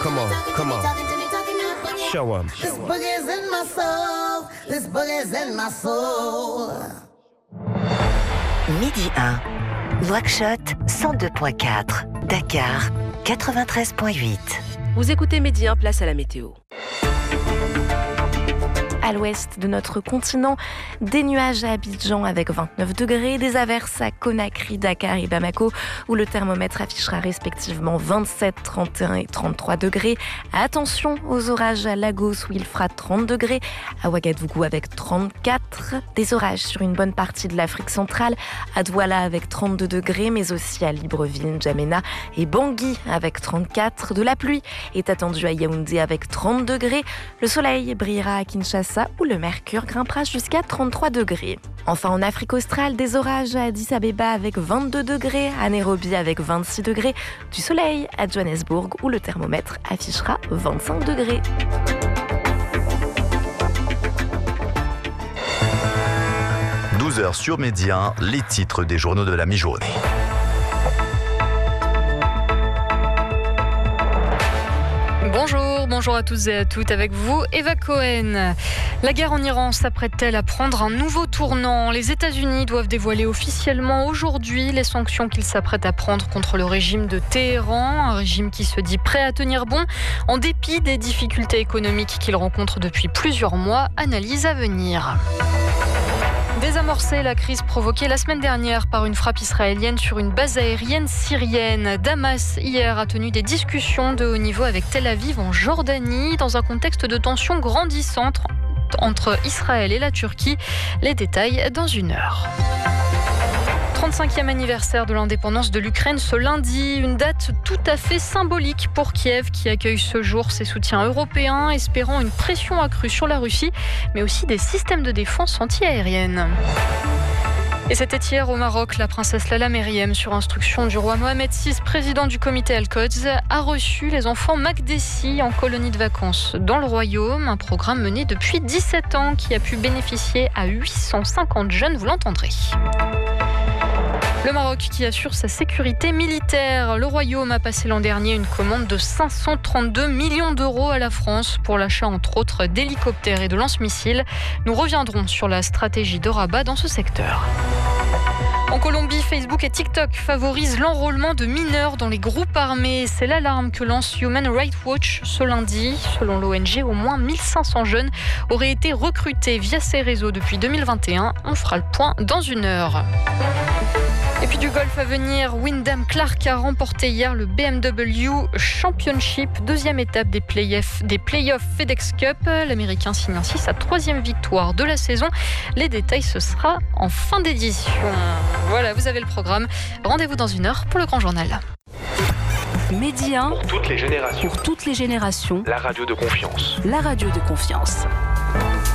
Come on, come on. Show 'em. This boogie's in my soul. This boogie's in my soul. Midi 1, Nouakchott 102.4, Dakar 93.8. Vous écoutez Midi 1, place à la météo. À l'ouest de notre continent, des nuages à Abidjan avec 29 degrés, des averses à Conakry, Dakar et Bamako où le thermomètre affichera respectivement 27, 31 et 33 degrés. Attention aux orages à Lagos où il fera 30 degrés, à Ouagadougou avec 34, des orages sur une bonne partie de l'Afrique centrale, à Douala avec 32 degrés, mais aussi à Libreville, N'Djamena et Bangui avec 34. De la pluie est attendue à Yaoundé avec 30 degrés. Le soleil brillera à Kinshasa où le mercure grimpera jusqu'à 33 degrés. Enfin, en Afrique australe, des orages à Addis Abeba avec 22 degrés, à Nairobi avec 26 degrés, du soleil à Johannesburg où le thermomètre affichera 25 degrés. « 12h sur Midi 1, les titres des journaux de la mi-journée. Bonjour à tous et à toutes, avec vous Eva Cohen. La guerre en Iran s'apprête-t-elle à prendre un nouveau tournant ? Les États-Unis doivent dévoiler officiellement aujourd'hui les sanctions qu'ils s'apprêtent à prendre contre le régime de Téhéran, un régime qui se dit prêt à tenir bon en dépit des difficultés économiques qu'il rencontre depuis plusieurs mois. Analyse à venir. Désamorcer la crise provoquée la semaine dernière par une frappe israélienne sur une base aérienne syrienne. Damas, hier, a tenu des discussions de haut niveau avec Tel Aviv en Jordanie, dans un contexte de tension grandissante entre Israël et la Turquie. Les détails dans une heure. 35e anniversaire de l'indépendance de l'Ukraine ce lundi, une date tout à fait symbolique pour Kiev qui accueille ce jour ses soutiens européens, espérant une pression accrue sur la Russie, mais aussi des systèmes de défense anti-aérienne. Et c'était hier au Maroc, la princesse Lala Meriem, sur instruction du roi Mohamed VI, président du comité Al-Quds, a reçu les enfants Makdessi en colonie de vacances dans le royaume, un programme mené depuis 17 ans qui a pu bénéficier à 850 jeunes, vous l'entendrez. Le Maroc qui assure sa sécurité militaire. Le Royaume a passé l'an dernier une commande de 532 millions d'euros à la France pour l'achat entre autres d'hélicoptères et de lance-missiles. Nous reviendrons sur la stratégie de Rabat dans ce secteur. En Colombie, Facebook et TikTok favorisent l'enrôlement de mineurs dans les groupes armés. C'est l'alarme que lance Human Rights Watch ce lundi. Selon l'ONG, au moins 1500 jeunes auraient été recrutés via ces réseaux depuis 2021. On fera le point dans une heure. Et puis du golf à venir, Wyndham Clark a remporté hier le BMW Championship, deuxième étape des playoffs FedEx Cup. L'Américain signe ainsi sa 3e victoire de la saison. Les détails, ce sera en fin d'édition. Voilà, vous avez le programme. Rendez-vous dans une heure pour le Grand Journal. Midi 1, pour toutes les générations. pour toutes les générations, La radio de confiance. la radio de confiance.